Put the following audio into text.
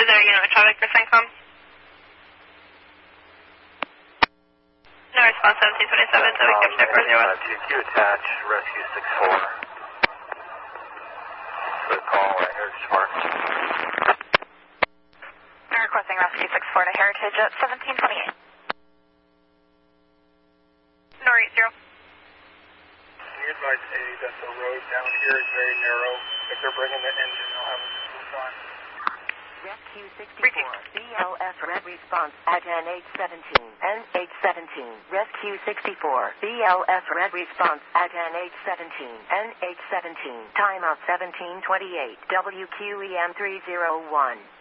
the unit with traffic for CENTCOM. No response 1727, so we captured 401. TQ attach, rescue 64. Good call right here, Smart. I'm requesting rescue 64 to Heritage at 1728. Nor 80. Can you advise A that the road down here is very narrow? If they're bringing the engine, they'll have a smooth on. Rescue 64, BLS red response at NH17, NH17. Rescue 64, BLS red response at NH17, NH17. Timeout 1728, WQEM 301.